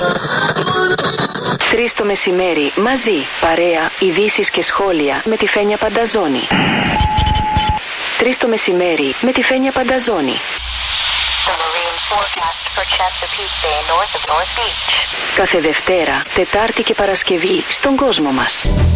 Τρεις το μεσημέρι, μαζί, παρέα, ειδήσεις και σχόλια με τη Φένια Πανταζόνη. 3 το μεσημέρι με τη Φένια Πανταζόνη. Κάθε Δευτέρα, Τετάρτη και Παρασκευή στον κόσμο μας.